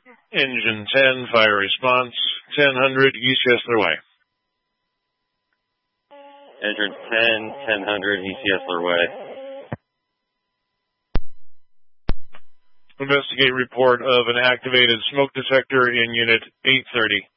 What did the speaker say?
Engine 10, fire response, 1000 East Yesler Way. Engine 10, 1000 East Yesler Way. Investigate report of an activated smoke detector in Unit 830.